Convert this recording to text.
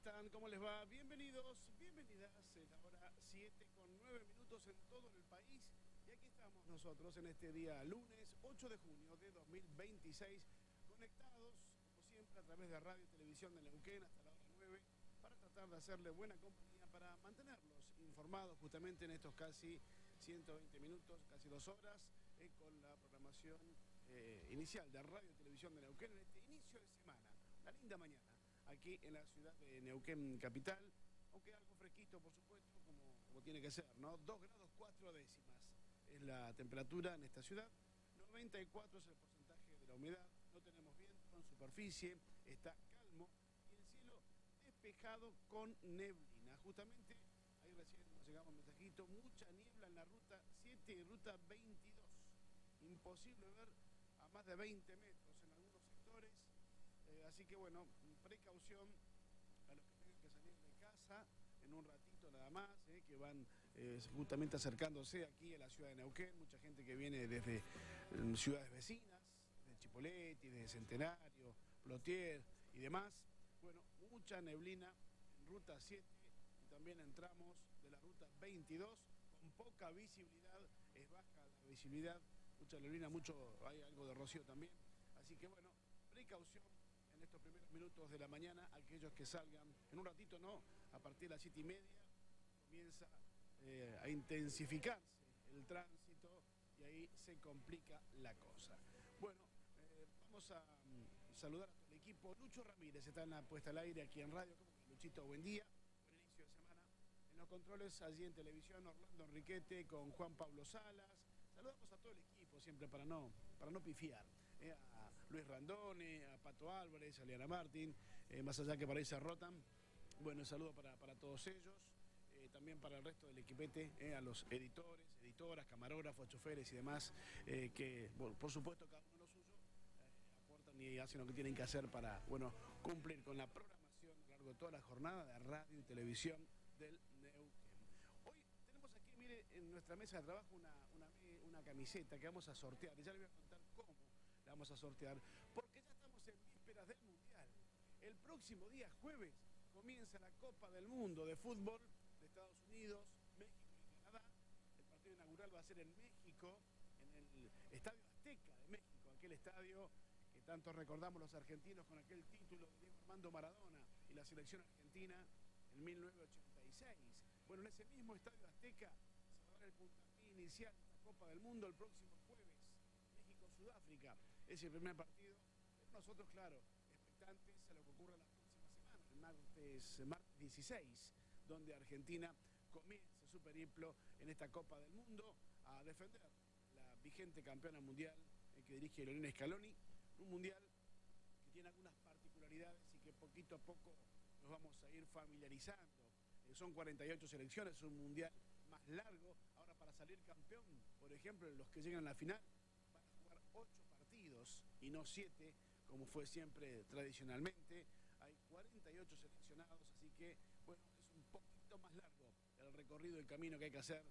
están? ¿Cómo les va? Bienvenidos, bienvenidas. Es la hora 7:09 en todo el país. Y aquí estamos nosotros en este día lunes 8 de junio de 2026, conectados, como siempre, a través de radio y televisión de Neuquén hasta la hora 9, para tratar de hacerle buena compañía, para mantenerlos informados justamente en estos casi 120 minutos, casi 2 horas, con la programación inicial de radio y televisión de Neuquén en este inicio de semana. Una linda mañana aquí en la ciudad de Neuquén capital, aunque algo fresquito, por supuesto, como tiene que ser, ¿no? 2 grados 4 décimas es la temperatura en esta ciudad, 94 es el porcentaje de la humedad, no tenemos viento en superficie, está calmo y el cielo despejado con neblina. Justamente ahí recién nos llegamos un mensajito, mucha niebla en la ruta 7 y ruta 22. Imposible ver a más de 20 metros en algunos sectores. Así que bueno, precaución a los que tengan que salir de casa en un ratito nada más, que van justamente acercándose aquí a la ciudad de Neuquén, mucha gente que viene desde ciudades vecinas, de Chipoleti, de Centenario, Plotier y demás. Bueno, mucha neblina en ruta 7 y también entramos de la ruta 22 con poca visibilidad, es baja la visibilidad, mucha neblina, hay algo de rocío también. Así que bueno, precaución en estos primeros minutos de la mañana, aquellos que salgan, en un ratito no, a partir de las 7:30 comienza a intensificarse el tránsito y ahí se complica la cosa. Bueno, vamos a saludar a todo el equipo. Lucho Ramírez está en la puesta al aire aquí en radio. ¿Cómo que, Luchito? Buen día, buen inicio de semana. En los controles, allí en televisión, Orlando Enriquete con Juan Pablo Salas. Saludamos a todo el equipo siempre para no pifiar. A Luis Randone, a Pato Álvarez, a Liana Martín, más allá que por ahí se rotan. Bueno, un saludo para todos ellos. También para el resto del equipete, a los editores, editoras, camarógrafos, choferes y demás, que bueno, por supuesto cada uno lo suyo, aportan y hacen lo que tienen que hacer para, bueno, cumplir con la programación a lo largo de toda la jornada de radio y televisión del Neuquén. Hoy tenemos aquí, mire, en nuestra mesa de trabajo una camiseta que vamos a sortear, y ya le voy a contar cómo la vamos a sortear, porque ya estamos en vísperas del Mundial. El próximo día jueves comienza la Copa del Mundo de fútbol de Estados Unidos, México y Canadá. El partido inaugural va a ser en México, en el Estadio Azteca de México, aquel estadio que tanto recordamos los argentinos con aquel título de Diego Armando Maradona y la selección argentina en 1986. Bueno, en ese mismo Estadio Azteca se va a dar el puntapié inicial de la Copa del Mundo el próximo jueves. México-Sudáfrica es el primer partido, pero nosotros, claro, expectantes a lo que ocurra la próxima semana, el martes 16, donde Argentina comienza su periplo en esta Copa del Mundo a defender la vigente campeona mundial que dirige Lionel Scaloni, un mundial que tiene algunas particularidades y que poquito a poco nos vamos a ir familiarizando. Son 48 selecciones, es un mundial más largo. Ahora, para salir campeón, por ejemplo, los que llegan a la final van a jugar 8 partidos y no 7, como fue siempre tradicionalmente. Hay 48 seleccionados, así que, bueno, es un poquito más largo el recorrido, el camino que hay que hacer